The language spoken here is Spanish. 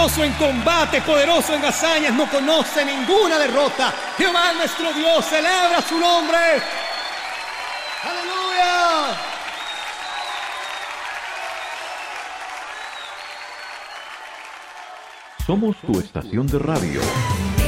victorioso en combate, poderoso en hazañas, no conoce ninguna derrota. Jehová nuestro Dios, celebra su nombre. ¡Aleluya! Somos tu estación de radio.